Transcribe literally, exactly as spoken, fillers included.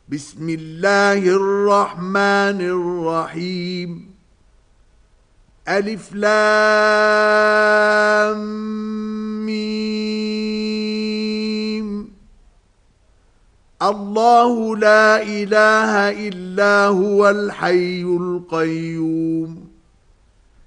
بسم الله الرحمن الرحيم. ألف لام ميم. الله لا إله إلا هو الحي القيوم